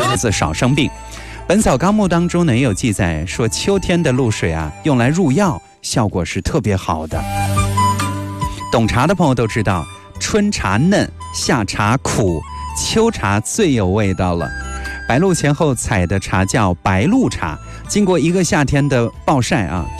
孩子少生病。《本草纲目》当中呢也有记载说，秋天的露水啊，用来入药，效果是特别好的。懂茶的朋友都知道，春茶嫩，夏茶苦，秋茶最有味道了。白露前后采的茶叫白露茶，经过一个夏天的暴晒啊，